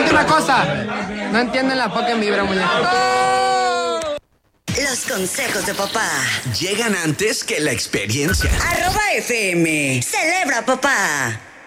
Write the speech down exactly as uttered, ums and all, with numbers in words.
última cosa. No entienden la fucking vibra, muñeco. Los consejos de papá llegan antes que la experiencia. Arroba F M. Celebra, papá.